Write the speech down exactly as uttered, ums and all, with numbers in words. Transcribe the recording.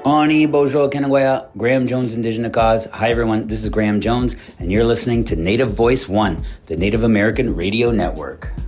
Ani Bojo Kenawaya, Graham Jones Indigenous Cause. Hi everyone, this is Graham Jones, and you're listening to Native Voice One, the Native American Radio Network.